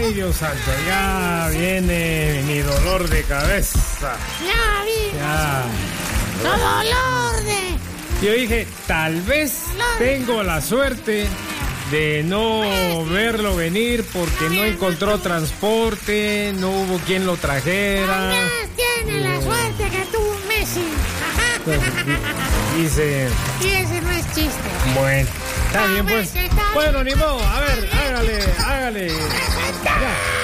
Ay, Dios santo, ya viene mi dolor de cabeza. Ya vi. Ya. Dolor de... Yo dije, tal vez tengo la suerte de no verlo venir porque no encontró transporte, no hubo quien lo trajera. Tiene la suerte que tuvo un Messi. Pues, dice... Y ese no es chiste. Bueno, está bien pues. Bueno, ni modo. A ver, hágale. Ya.